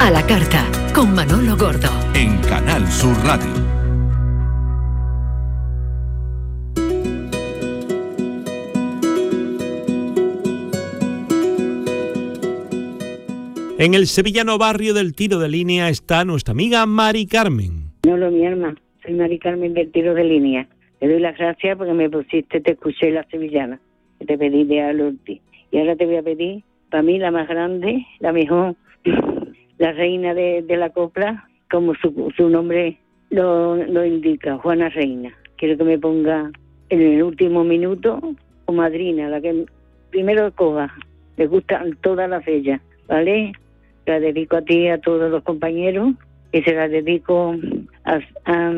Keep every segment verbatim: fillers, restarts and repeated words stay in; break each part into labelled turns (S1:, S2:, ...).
S1: A la carta, con Manolo Gordo.
S2: En Canal Sur Radio.
S3: En el sevillano barrio del Tiro de Línea está nuestra amiga Mari Carmen.
S4: No lo mi alma, soy Mari Carmen del Tiro de Línea. Te doy las gracias porque me pusiste, te escuché la sevillana, que te pedí de Alorti. Y ahora te voy a pedir, para mí la más grande, la mejor, la reina de, de la copla, como su, su nombre lo, lo indica, Juana Reina. Quiero que me ponga en el último minuto, o madrina, la que primero coja. Le gustan todas las bellas, ¿vale? La dedico a ti, a todos los compañeros, y se la dedico a, a,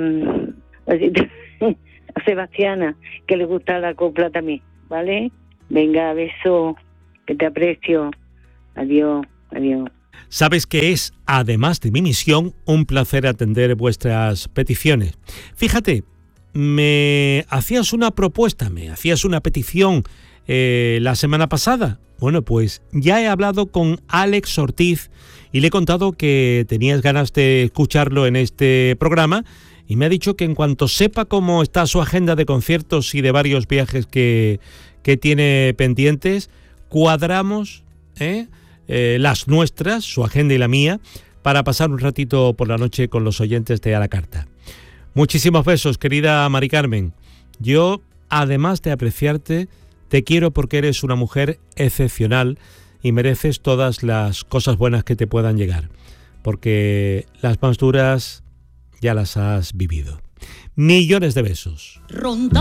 S4: a Sebastiana, que le gusta la copla también, ¿vale? Venga, beso, que te aprecio. Adiós, adiós.
S3: Sabes que es, además de mi misión, un placer atender vuestras peticiones. Fíjate, me hacías una propuesta, me hacías una petición eh, la semana pasada. Bueno, pues ya he hablado con Alex Ortiz y le he contado que tenías ganas de escucharlo en este programa y me ha dicho que en cuanto sepa cómo está su agenda de conciertos y de varios viajes que, que tiene pendientes, cuadramos ¿eh? Eh, las nuestras, su agenda y la mía, para pasar un ratito por la noche con los oyentes de A la Carta. Muchísimos besos, querida Mari Carmen. Yo, además de apreciarte, te quiero porque eres una mujer excepcional y mereces todas las cosas buenas que te puedan llegar, porque las más duras ya las has vivido. Millones de besos. Ronda.